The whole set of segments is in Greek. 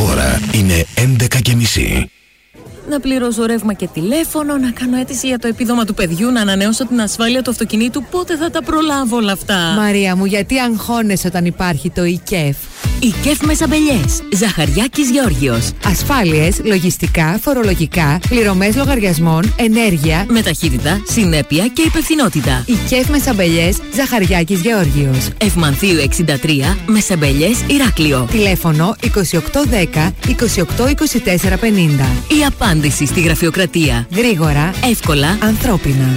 Τώρα είναι 11:30. Να πληρώσω ρεύμα και τηλέφωνο, να κάνω αίτηση για το επίδομα του παιδιού, να ανανεώσω την ασφάλεια του αυτοκινήτου. Πότε θα τα προλάβω όλα αυτά? Μαρία μου, γιατί αγχώνεσαι όταν υπάρχει το ΙΚΕΦ? ΙΚΕΦ Μεσαμπελιές, Ζαχαριάκης Γεώργιος. Ασφάλειες, λογιστικά, φορολογικά, πληρωμές λογαριασμών, ενέργεια, με ταχύτητα, συνέπεια και υπευθυνότητα. ΙΚΕΦ Μεσαμπελιές, Ζαχαριάκης Γεώργιος. Ευμανθίου 63, Μεσαμπελιές, Ηράκλειο. Τηλέφωνο 2810 282450. Η απάντηση στη γραφειοκρατία. Γρήγορα, εύκολα, ανθρώπινα.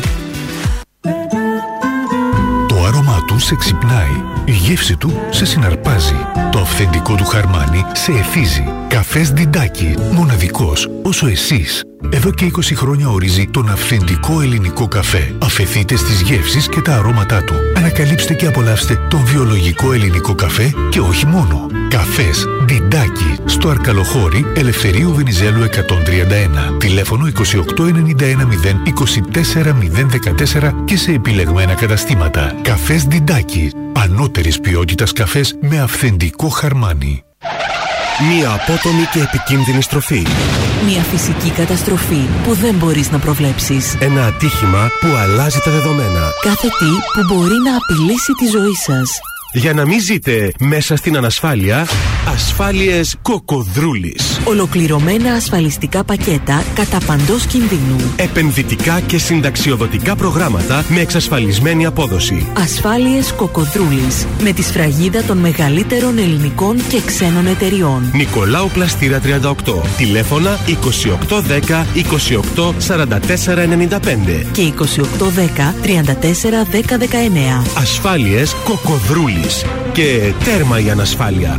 Το άρωμά του σε ξυπνάει. Η γεύση του σε συναρπάζει. Το αυθεντικό του χαρμάνι σε εθίζει. Καφές Διντάκι. Μοναδικός όσο εσείς. Εδώ και 20 χρόνια ορίζει τον αυθεντικό ελληνικό καφέ. Αφεθείτε στις γεύσεις και τα αρώματά του. Ανακαλύψτε και απολαύστε τον βιολογικό ελληνικό καφέ και όχι μόνο. Καφές Διντάκι. Στο Αρκαλοχώρι Ελευθερίου Βενιζέλου 131. Τηλέφωνο 2891 024 014 και σε επιλεγμένα καταστήματα. Καφές Διντάκι. Ανώτερης ποιότητας καφές με αυθεντικό χαρμάνι. Μία απότομη και επικίνδυνη στροφή. Μια φυσική καταστροφή που δεν μπορείς να προβλέψεις. Ένα ατύχημα που αλλάζει τα δεδομένα. Κάθε τι που μπορεί να απειλήσει τη ζωή σας. Για να μην ζείτε μέσα στην ανασφάλεια, ασφάλειες Κοκοδρούλης. Ολοκληρωμένα ασφαλιστικά πακέτα κατά παντός κινδύνου. Επενδυτικά και συνταξιοδοτικά προγράμματα με εξασφαλισμένη απόδοση. Ασφάλειες Κοκοδρούλης. Με τη σφραγίδα των μεγαλύτερων ελληνικών και ξένων εταιριών. Νικολάου Πλαστήρα 38. Τηλέφωνα 2810 28 44 95 και 2810 34 10 19. Ασφάλειες Κοκοδρούλης. Και τέρμα η ανασφάλεια.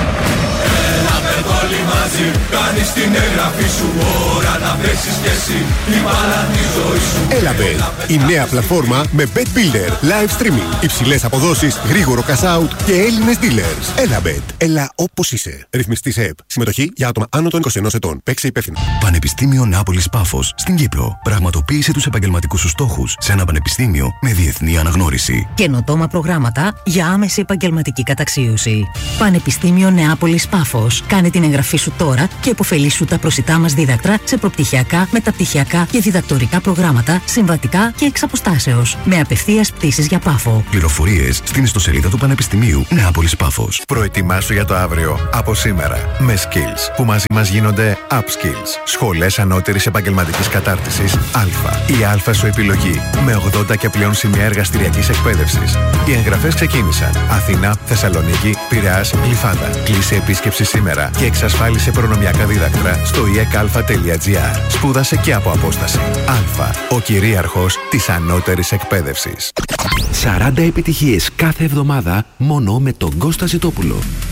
Όλοι μαζί κάνεις την εγγραφή σου. Ώρα να παίξεις κι εσύ την μπάλα τη ζωή σου. Elabet, η νέα πλατφόρμα με Bet Builder, live streaming, υψηλές αποδόσεις, γρήγορο cash out και Έλληνες dealers. Elabet, έλα όπως είσαι. Ρυθμιστής ΕΕΠ. Συμμετοχή για άτομα άνω των 21 ετών. Παίξε υπεύθυνα. Πανεπιστήμιο Νεάπολης Πάφος στην Κύπρο. Πραγματοποίησε τους επαγγελματικούς σου στόχους σε ένα πανεπιστήμιο με διεθνή αναγνώριση. Καινοτόμα προγράμματα για άμεση επαγγελματική καταξίωση. Πανεπιστήμιο Νεάπολης Πάφος. Κάνε την εγγραφή σου τώρα και υποφελήσου τα προσιτά μας δίδακτρα σε προπτυχιακά, μεταπτυχιακά και διδακτορικά προγράμματα, συμβατικά και εξ αποστάσεως. Με απευθείας πτήσεις για Πάφο. Πληροφορίες στην ιστοσελίδα του Πανεπιστημίου Νεάπολης Πάφος. Προετοιμάσου για το αύριο από σήμερα με Skills που μαζί μας γίνονται Upskills. Σχολές ανώτερης επαγγελματικής κατάρτισης Α. Η Α σου επιλογή με 80 και πλέον σημεία εργαστηριακής εκπαίδευσης. Οι εγγραφές ξεκίνησαν. Αθήνα, Θεσσαλονίκη, Πειραιάς, Γλυφάδα. Κλείσε επίσκεψη σήμερα και εξασφάλισε προνομιακά δίδακτρα στο iekalfa.gr. Σπούδασε και από απόσταση. Α. Ο κυρίαρχος της ανώτερης εκπαίδευσης. 40 επιτυχίες κάθε εβδομάδα μόνο με τον Κώστα Ζητόπουλο.